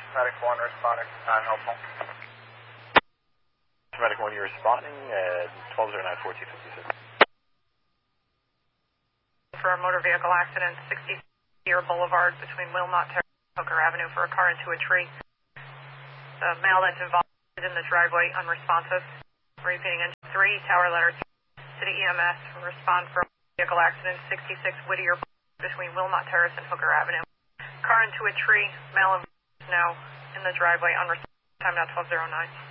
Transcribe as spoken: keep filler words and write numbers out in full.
Medic one responding, nine helpful. Medic one, you're responding at twelve oh nine, fourteen fifty-six. For a motor vehicle accident, sixty Deer Boulevard between Wilmot Terrace and Hooker Avenue for a car into a tree. The male that's involved is in the driveway, unresponsive. Repeating engine three, tower letter two, City E M S, respond for a vehicle accident, sixty-six Whittier Boulevard between Wilmot Terrace and Hooker Avenue. Car into a tree, male is now in the driveway, unresponsive, time now twelve oh nine.